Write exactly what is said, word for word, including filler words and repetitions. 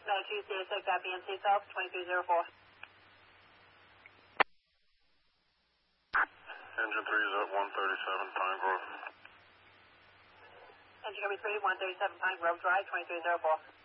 nine two C S six at B N C South, twenty-three oh four. Engine three is at one thirty-seven Pine Grove. Engine number three, one thirty-seven Pine Grove Drive, twenty-three oh four.